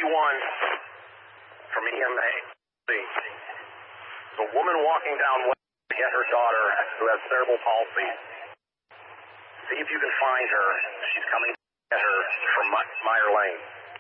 from EMA. The woman walking down West to get her daughter who has cerebral palsy. See if you can find her. She's coming to get her from Meyer Lane.